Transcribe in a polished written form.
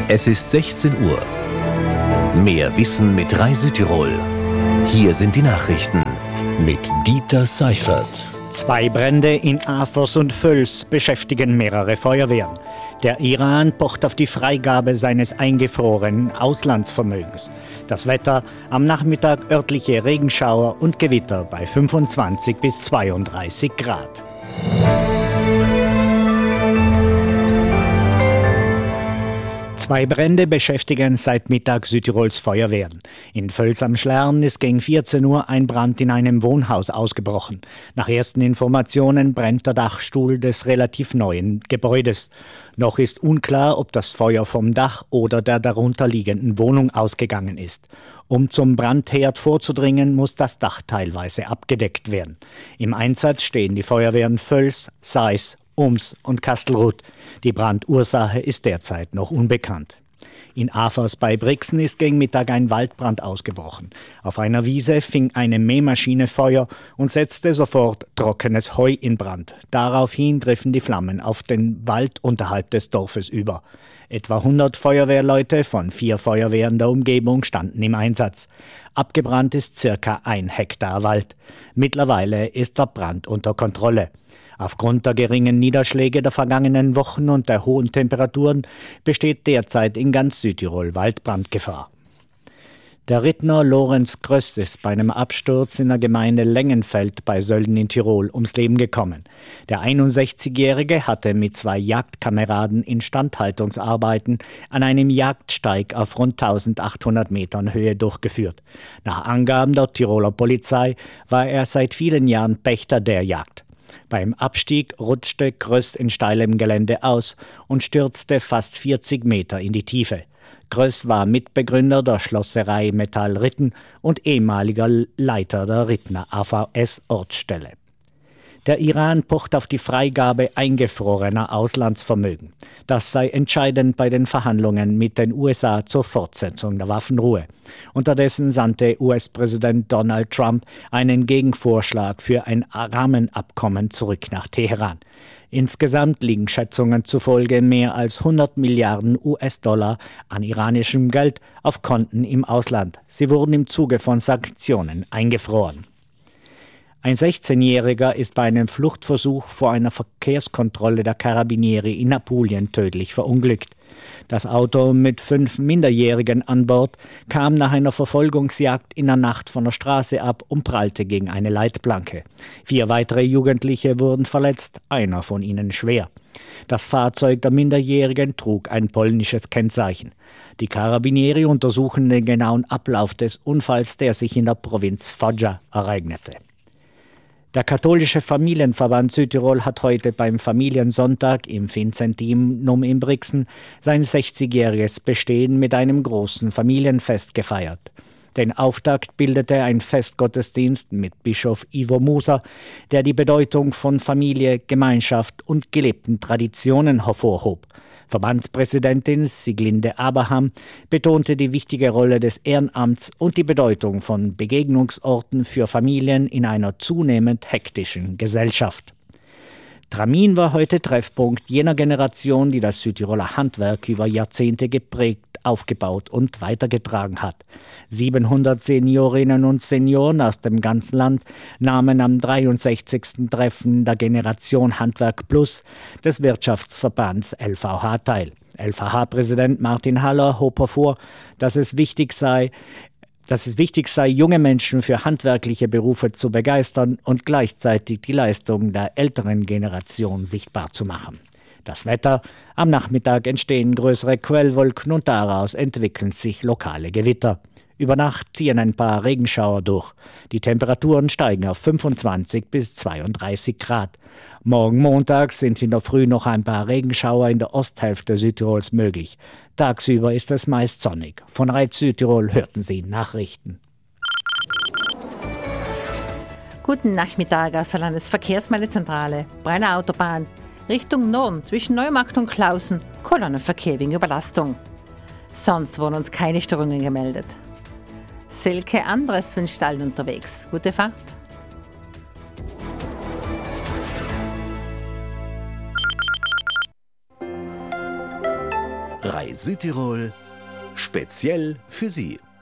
Es ist 16 Uhr. Mehr Wissen mit Rai Südtirol. Hier sind die Nachrichten mit Dieter Seifert. 2 Brände in Afers und Völs beschäftigen mehrere Feuerwehren. Der Iran pocht auf die Freigabe seines eingefrorenen Auslandsvermögens. Das Wetter: am Nachmittag örtliche Regenschauer und Gewitter bei 25 bis 32 Grad. Zwei Brände beschäftigen seit Mittag Südtirols Feuerwehren. In Völs am Schlern ist gegen 14 Uhr ein Brand in einem Wohnhaus ausgebrochen. Nach ersten Informationen brennt der Dachstuhl des relativ neuen Gebäudes. Noch ist unklar, ob das Feuer vom Dach oder der darunterliegenden Wohnung ausgegangen ist. Um zum Brandherd vorzudringen, muss das Dach teilweise abgedeckt werden. Im Einsatz stehen die Feuerwehren Völs, Sais, Ums und Kastelruth. Die Brandursache ist derzeit noch unbekannt. In Afers bei Brixen ist gegen Mittag ein Waldbrand ausgebrochen. Auf einer Wiese fing eine Mähmaschine Feuer und setzte sofort trockenes Heu in Brand. Daraufhin griffen die Flammen auf den Wald unterhalb des Dorfes über. Etwa 100 Feuerwehrleute von 4 Feuerwehren der Umgebung standen im Einsatz. Abgebrannt ist circa 1 Hektar Wald. Mittlerweile ist der Brand unter Kontrolle. Aufgrund der geringen Niederschläge der vergangenen Wochen und der hohen Temperaturen besteht derzeit in ganz Südtirol Waldbrandgefahr. Der Rittner Lorenz Gröss ist bei einem Absturz in der Gemeinde Lengenfeld bei Sölden in Tirol ums Leben gekommen. Der 61-Jährige hatte mit 2 Jagdkameraden Instandhaltungsarbeiten an einem Jagdsteig auf rund 1800 Metern Höhe durchgeführt. Nach Angaben der Tiroler Polizei war er seit vielen Jahren Pächter der Jagd. Beim Abstieg rutschte Gröss in steilem Gelände aus und stürzte fast 40 Meter in die Tiefe. Gröss war Mitbegründer der Schlosserei Metall Ritten und ehemaliger Leiter der Rittner AVS-Ortsstelle. Der Iran pocht auf die Freigabe eingefrorener Auslandsvermögen. Das sei entscheidend bei den Verhandlungen mit den USA zur Fortsetzung der Waffenruhe. Unterdessen sandte US-Präsident Donald Trump einen Gegenvorschlag für ein Rahmenabkommen zurück nach Teheran. Insgesamt liegen Schätzungen zufolge mehr als 100 Milliarden US-Dollar an iranischem Geld auf Konten im Ausland. Sie wurden im Zuge von Sanktionen eingefroren. Ein 16-Jähriger ist bei einem Fluchtversuch vor einer Verkehrskontrolle der Carabinieri in Apulien tödlich verunglückt. Das Auto mit 5 Minderjährigen an Bord kam nach einer Verfolgungsjagd in der Nacht von der Straße ab und prallte gegen eine Leitplanke. 4 weitere Jugendliche wurden verletzt, einer von ihnen schwer. Das Fahrzeug der Minderjährigen trug ein polnisches Kennzeichen. Die Carabinieri untersuchen den genauen Ablauf des Unfalls, der sich in der Provinz Foggia ereignete. Der katholische Familienverband Südtirol hat heute beim Familiensonntag im Vinzentinum in Brixen sein 60-jähriges Bestehen mit einem großen Familienfest gefeiert. Den Auftakt bildete ein Festgottesdienst mit Bischof Ivo Musa, der die Bedeutung von Familie, Gemeinschaft und gelebten Traditionen hervorhob. Verbandspräsidentin Siglinde Abraham betonte die wichtige Rolle des Ehrenamts und die Bedeutung von Begegnungsorten für Familien in einer zunehmend hektischen Gesellschaft. Tramin war heute Treffpunkt jener Generation, die das Südtiroler Handwerk über Jahrzehnte geprägt, aufgebaut und weitergetragen hat. 700 Seniorinnen und Senioren aus dem ganzen Land nahmen am 63. Treffen der Generation Handwerk Plus des Wirtschaftsverbands LVH teil. LVH-Präsident Martin Haller hob hervor, dass es wichtig sei, junge Menschen für handwerkliche Berufe zu begeistern und gleichzeitig die Leistung der älteren Generation sichtbar zu machen. Das Wetter: am Nachmittag entstehen größere Quellwolken und daraus entwickeln sich lokale Gewitter. Über Nacht ziehen ein paar Regenschauer durch. Die Temperaturen steigen auf 25 bis 32 Grad. Morgen Montag sind in der Früh noch ein paar Regenschauer in der Osthälfte Südtirols möglich. Tagsüber ist es meist sonnig. Von Reiz Südtirol hörten Sie Nachrichten. Guten Nachmittag aus der Landesverkehrsmeldezentrale. Brenner Autobahn Richtung Norden zwischen Neumarkt und Klausen, Kolonnenverkehr wegen Überlastung. Sonst wurden uns keine Störungen gemeldet. Silke Andres von Stallen unterwegs. Gute Fahrt. 3 Südtirol, speziell für Sie.